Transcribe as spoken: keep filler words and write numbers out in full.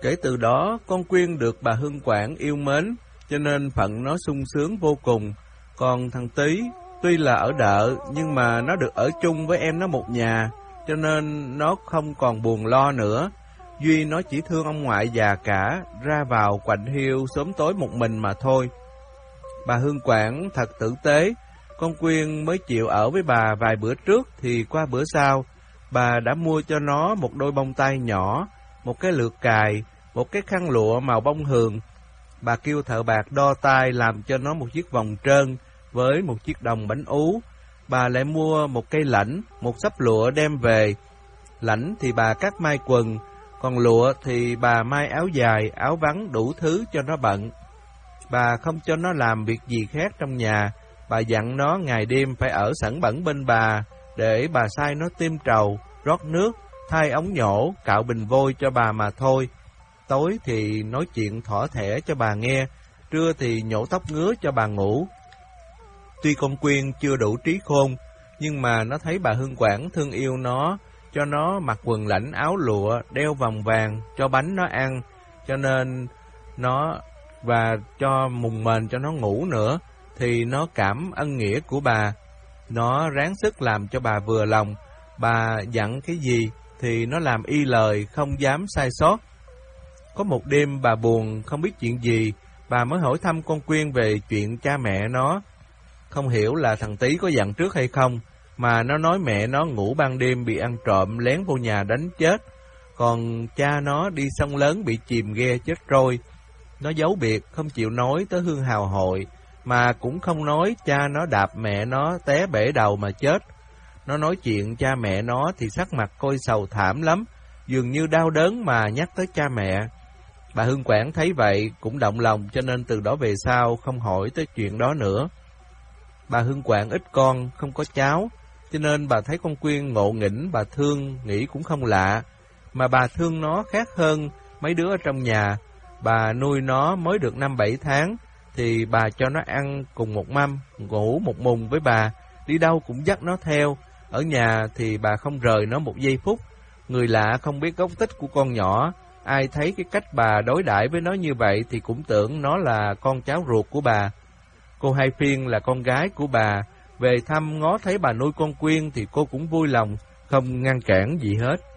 Kể từ đó, con Quyên được bà Hương Quản yêu mến, cho nên phận nó sung sướng vô cùng. Còn thằng Tý, tuy là ở đợ, nhưng mà nó được ở chung với em nó một nhà, cho nên nó không còn buồn lo nữa. Duy nó chỉ thương ông ngoại già cả, ra vào quạnh hiu sớm tối một mình mà thôi. Bà Hương Quản thật tử tế, con Quyên mới chịu ở với bà vài bữa trước thì qua bữa sau, bà đã mua cho nó một đôi bông tai nhỏ, một cái lược cài, một cái khăn lụa màu bông hường. Bà kêu thợ bạc đo tai làm cho nó một chiếc vòng trơn với một chiếc đồng bánh ú. Bà lại mua một cây lãnh, một xấp lụa đem về. Lãnh thì bà cắt may quần, còn lụa thì bà may áo dài, áo vắn đủ thứ cho nó bận. Bà không cho nó làm việc gì khác trong nhà, bà dặn nó ngày đêm phải ở sẵn bẩn bên bà, để bà sai nó tiêm trầu, rót nước, thay ống nhổ, cạo bình vôi cho bà mà thôi. Tối thì nói chuyện thỏ thẻ cho bà nghe, trưa thì nhổ tóc ngứa cho bà ngủ. Tuy con Quyên chưa đủ trí khôn, nhưng mà nó thấy bà Hương Quản thương yêu nó, cho nó mặc quần lãnh áo lụa, đeo vòng vàng, cho bánh nó ăn, cho nên nó và cho mùng mền cho nó ngủ nữa, thì nó cảm ân nghĩa của bà. Nó ráng sức làm cho bà vừa lòng, bà dặn cái gì thì nó làm y lời, không dám sai sót. Có một đêm bà buồn không biết chuyện gì, bà mới hỏi thăm con Quyên về chuyện cha mẹ nó. Không hiểu là thằng Tý có dặn trước hay không, mà nó nói mẹ nó ngủ ban đêm bị ăn trộm lén vô nhà đánh chết, còn cha nó đi sông lớn bị chìm ghe chết trôi. Nó giấu biệt không chịu nói tới Hương Hào hội, mà cũng không nói cha nó đạp mẹ nó té bể đầu mà chết. Nó nói chuyện cha mẹ nó thì sắc mặt coi sầu thảm lắm, dường như đau đớn mà nhắc tới cha mẹ. Bà Hương Quản thấy vậy cũng động lòng, cho nên từ đó về sau không hỏi tới chuyện đó nữa. Bà Hương Quản ít con, không có cháu, cho nên bà thấy con Quyên ngộ nghĩnh, bà thương, nghĩ cũng không lạ. Mà bà thương nó khác hơn mấy đứa ở trong nhà. Bà nuôi nó mới được năm bảy tháng, thì bà cho nó ăn cùng một mâm, ngủ một mùng với bà, đi đâu cũng dắt nó theo. Ở nhà thì bà không rời nó một giây phút. Người lạ không biết gốc tích của con nhỏ, ai thấy cái cách bà đối đãi với nó như vậy thì cũng tưởng nó là con cháu ruột của bà. Cô Hai Phiên là con gái của bà, về thăm ngó thấy bà nuôi con Quyên thì cô cũng vui lòng, không ngăn cản gì hết.